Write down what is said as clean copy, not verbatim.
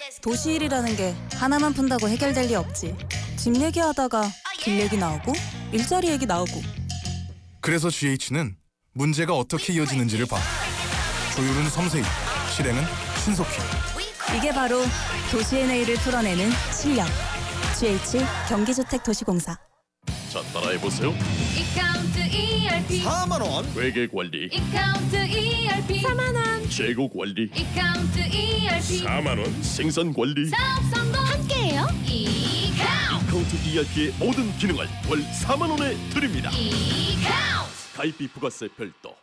도시일이라는 게 하나만 푼다고 해결될 리 없지. 집 얘기하다가 길 얘기 나오고 일자리 얘기 나오고. 그래서 GH는 문제가 어떻게 이어지는지를 봐. 조율은 섬세히, 실행은 신속히. 이게 바로 도시의 내일을 풀어내는 실력. GH 경기주택도시공사. 자, 따라해보세요. 이카운트 ERP 4만 원. 회계관리, 이카운트 ERP 4만원 재고관리, 이카운트 ERP 4만원, 생산관리. 사업 성공 함께해요. 이카운트 카운트 ERP의 모든 기능을 월 4만원에 드립니다. 이카운트 가입비 부가세 별도,